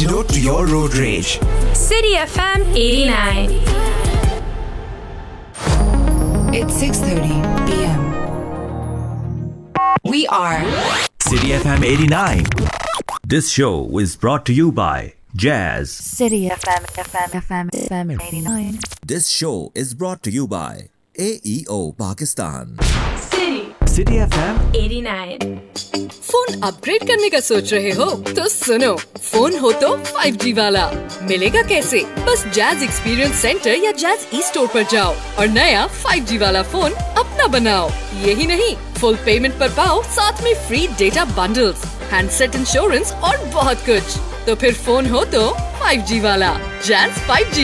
antidote to your road rage. City FM 89. It's 6:30 p.m. We are City FM 89. This show is brought to you by Jazz. City FM 89. This show is brought to you by AEO Pakistan. City FM 89. Phone upgrade करने का सोच रहे हो तो सुनो, phone हो तो 5G वाला मिलेगा कैसे? बस जैज एक्सपीरियंस सेंटर या जैज ई स्टोर पर जाओ और नया 5G वाला फोन अपना बनाओ। यही नहीं, फुल पेमेंट पर पाओ साथ में free data bundles, handset insurance और बहुत कुछ। तो फिर फोन हो तो 5G वाला jazz 5G।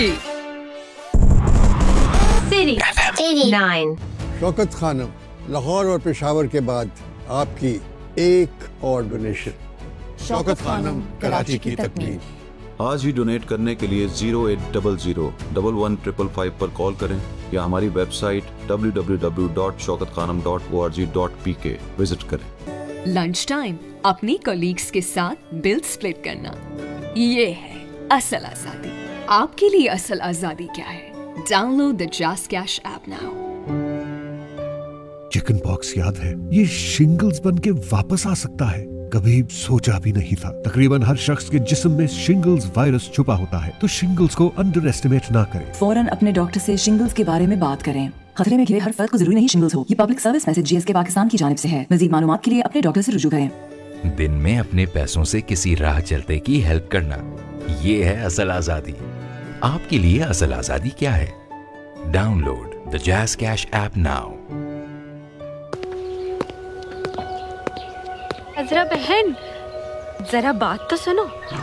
City FM 89. Shaukat Khanam, Lahore और पेशावर के बाद आपकी एक और डोनेशन। शौकत खानम, कराची की तकमील। आज ही डोनेट करने के लिए 0800-115555 पर कॉल करें या हमारी वेबसाइट www.shaukatkhanam.org.pk विजिट करें। लंच टाइम अपनी कलीग्स के साथ बिल स्प्लिट करना, ये है असल आजादी। आपके लिए असल आजादी क्या है? Download the jazz cash app now. Chicken pox याद है? ये शिंगल्स बन के वापस आ सकता है। कभी सोचा भी नहीं था। तकरीबन हर शख्स के जिस्म में शिंगल्स वायरस छुपा होता है, तो शिंगल्स को अंडर एस्टिमेट ना करें। फौरन अपने डॉक्टर से शिंगल्स के बारे में बात करें। खतरे में घिरे हर फर्द को जरूरी नहीं शिंगल्स हो। ये public service message GSK Pakistan की जानिब से है। मज़ीद मालूमात के लिए अपने डॉक्टर से रुजू करें। दिन में अपने पैसों से किसी राह चलते की हेल्प करना, ये है असल आजादी। आपके लिए असल आजादी क्या है? Download the jazz cash app now. अजरा बहन, जरा बात तो सुनो।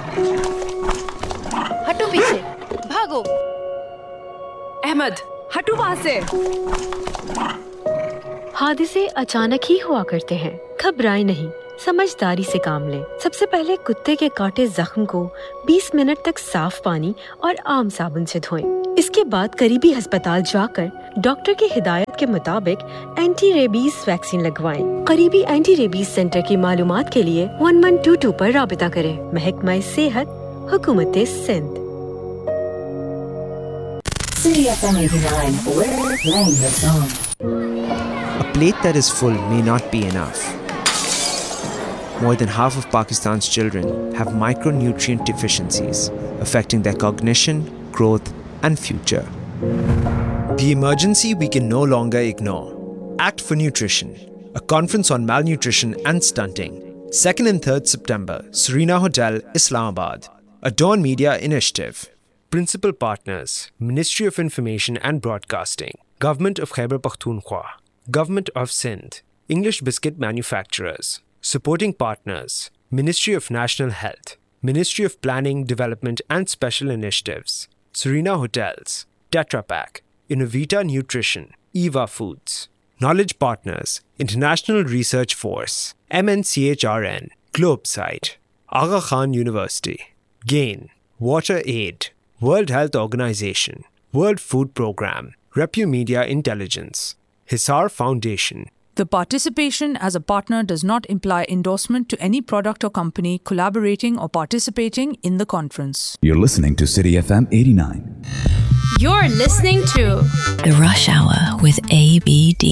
हटो पीछे, भागो। अहमद, हटो वहाँ से। हादसे अचानक ही हुआ करते हैं, घबराएं नहीं, समझदारी से काम लें। सबसे पहले कुत्ते के काटे जख्म को 20 मिनट तक साफ पानी और आम साबुन से धोएं। इसके बाद करीबी अस्पताल जाकर डॉक्टर की हिदायत के मुताबिक एंटी रेबीज वैक्सीन लगवाएं। करीबी एंटी रेबीज सेंटर की मालूमात के लिए 1122 पर राबिता करें। महकमा सेहत, हुकूमत Sindh. City FM 89. We're playing the song. A plate that is full may not be enough. More than half of Pakistan's children have micronutrient deficiencies, affecting their cognition, growth, and future. The emergency we can no longer ignore. Act for Nutrition, a conference on malnutrition and stunting. 2nd and 3rd September, Serena Hotel, Islamabad. A Dawn Media initiative. Principal partners, Ministry of Information and Broadcasting, Government of Khyber Pakhtunkhwa, Government of Sindh, English Biscuit Manufacturers. Supporting partners, Ministry of National Health, Ministry of Planning, Development and Special Initiatives, Serena Hotels, Tetra Pak, Innovita Nutrition, Eva Foods. Knowledge partners, International Research Force, MNCHRN, Globesite, Aga Khan University, GAIN, Water Aid, World Health Organization, World Food Programme, Repu Media Intelligence, Hisar Foundation. The participation as a partner does not imply endorsement to any product or company collaborating or participating in the conference. You're listening to City FM 89. You're listening to The Rush Hour with ABD.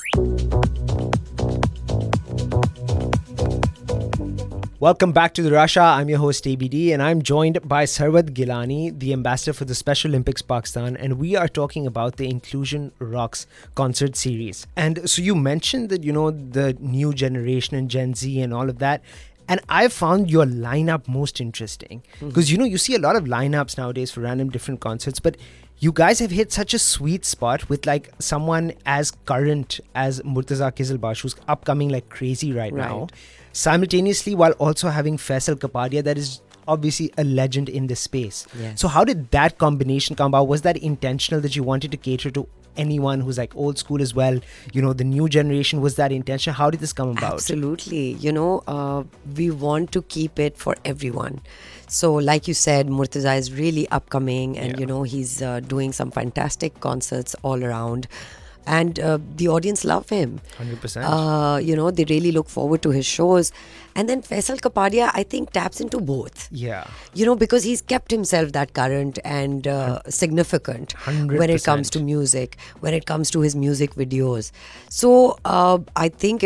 Welcome back to the Rush Hour. I'm your host ABD and I'm joined by Sarwad Gilani, the ambassador for the Special Olympics Pakistan, and we are talking about the Inclusion Rocks concert series. And so you mentioned that, the new generation and Gen Z and all of that. And I found your lineup most interesting because, you see a lot of lineups nowadays for random different concerts, but you guys have hit such a sweet spot with like someone as current as Murtaza Kizilbash, who's upcoming like crazy right now. Simultaneously, while also having Faisal Kapadia, that is obviously a legend in this space. Yes. So how did that combination come about? Was that intentional that you wanted to cater to anyone who's like old school as well? The new generation, was that intentional? How did this come about? Absolutely. We want to keep it for everyone. So like you said, Murtaza is really upcoming and, he's doing some fantastic concerts all around. and the audience love him. 100%. You know, they really look forward to his shows. And then Faisal Kapadia, I think, taps into both. Yeah. You know, because he's kept himself that current and significant 100%. when it comes to music, when it comes to his music videos. So I think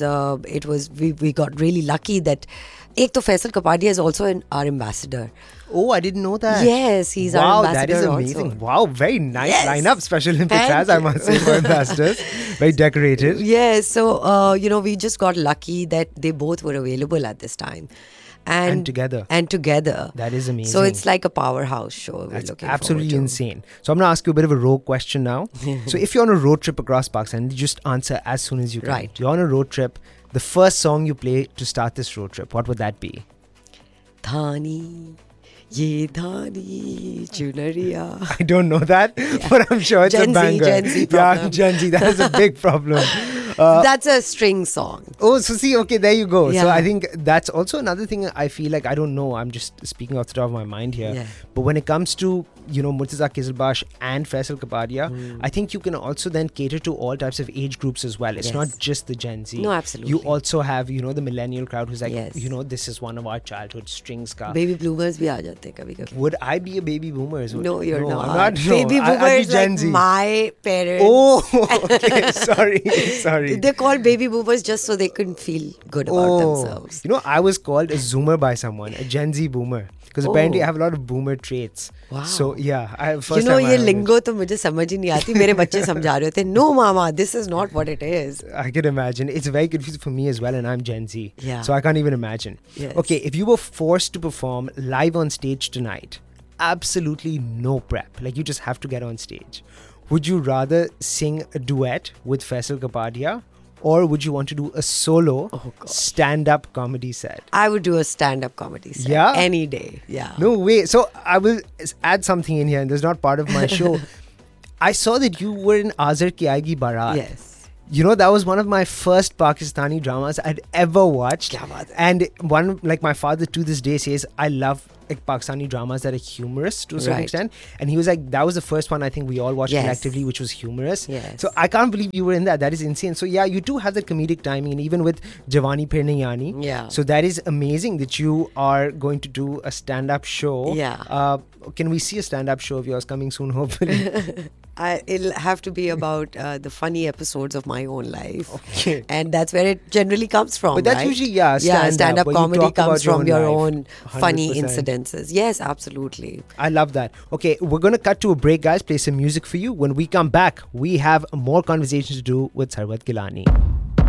we got really lucky that ek to Faisal Kapadia is also our ambassador. Oh, I didn't know that. Yes, he's our ambassador. Wow, that is amazing. Also. Wow, very nice lineup. Special Olympics Thank has, I must say, for ambassadors. Very decorated. Yes, so, you know, we just got lucky that they both were available at this time. And together. That is amazing. So it's like a powerhouse show. That's absolutely insane. So I'm going to ask you a bit of a rogue question now. So if you're on a road trip across Pakistan, you just answer as soon as you can. Right. You're on a road trip. The first song you play to start this road trip, what would that be? Dhani. Ye dhani chunariya. I don't know that, but I'm sure it's a banger. Gen Z problem. Yeah, Gen Z. That is a big problem. That's a string song. Oh, so see, okay, there you go. Yeah. So I think that's also another thing I feel like, I don't know, I'm just speaking off the top of my mind here. Yeah. But when it comes to, you know, Murtaza Qizilbash and Faisal Kapadia, I think you can also then cater to all types of age groups as well. It's Yes. not just the Gen Z. No, absolutely. You also have, you know, the millennial crowd who's like, you know, this is one of our childhood strings ka. Baby bloomers bhi aa jate kabhi kabhi. Would I be a baby boomer? No, you're not. I'm not. No, Baby I'd boomers be Gen like Z. my parents. Oh, okay. Sorry. They're called baby boomers just so they can feel good about themselves. You know, I was called a Zoomer by someone, a Gen Z boomer. Because apparently I have a lot of boomer traits. Wow. So yeah, You know, ये lingo तो मुझे समझ ही नहीं आती. मेरे बच्चे समझा रहे थे. No, mama, this is not what it is. I can imagine. It's very confusing for me as well, and I'm Gen Z. Yeah. So I can't even imagine. Yes. Okay, if you were forced to perform live on stage tonight, absolutely no prep, like you just have to get on stage, would you rather sing a duet with Faisal Kapadia, or would you want to do a solo stand-up comedy set? I would do a stand-up comedy set. Yeah? Any day. Yeah. No way. So I will add something in here, and this is not part of my show. I saw that you were in Azar Ki Aayegi Barat. Yes. You know, that was one of my first Pakistani dramas I'd ever watched. And one, like my father to this day says, I love like Pakistani dramas that are humorous to a certain Right. extent. And he was like, that was the first one I think we all watched Yes. collectively, which was humorous. Yes. So I can't believe you were in that. That is insane. So yeah, you do have that comedic timing, and even with Jawani Phir Nahi Aani. Yeah. So that is amazing that you are going to do a stand-up show. Yeah. Can we see a stand-up show of yours coming soon, hopefully? It'll have to be about the funny episodes of my own life. Okay. And that's where it generally comes from. But that's right? usually, yeah, stand-up stand-up, where you comedy talk comes about your from own your life. own funny 100%. incidences. Yes, absolutely. I love that. Okay, we're going to cut to a break, guys. Play some music for you. When we come back, we have more conversations to do with Sarwat Gilani.